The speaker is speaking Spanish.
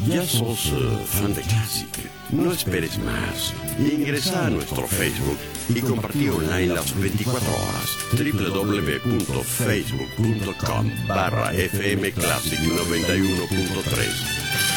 ¿Ya sos fan de Classic? No esperes más. Ingresa a nuestro Facebook y compartí online las 24 horas. www.facebook.com/FM Classic 91.3